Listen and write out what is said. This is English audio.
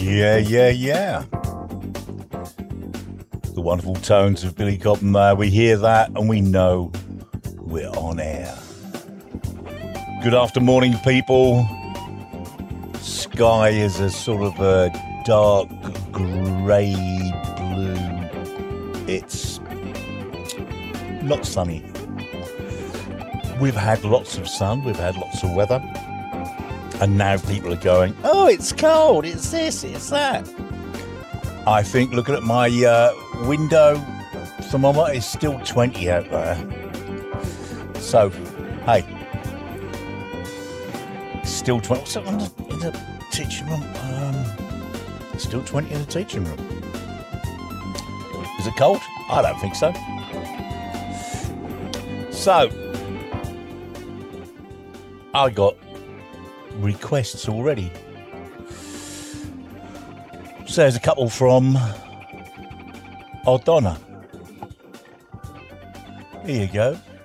Yeah. The wonderful tones of Billy Cobham there. We hear that and we know we're on air. Good afternoon, people. Sky is a sort of a dark grey blue. It's not sunny. We've had lots of sun, we've had lots of weather, and now people are going, oh, it's cold, it's this, it's that. I think looking at my window thermometer, it's still 20 out there. So, hey, still 20. What's that in the teaching room? Still 20 in the teaching room. Is it cold? I don't think so. So, I got requests already. So there's a couple from O'Donnell. Here you go.